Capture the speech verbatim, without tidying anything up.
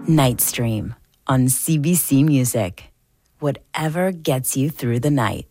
Night Stream on C B C Music. Whatever gets you through the night.